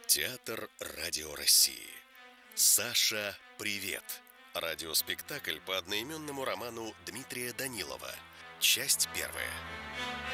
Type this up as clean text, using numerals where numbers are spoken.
Театр Радио России. Саша, привет! Радиоспектакль по одноименному роману Дмитрия Данилова. Часть первая.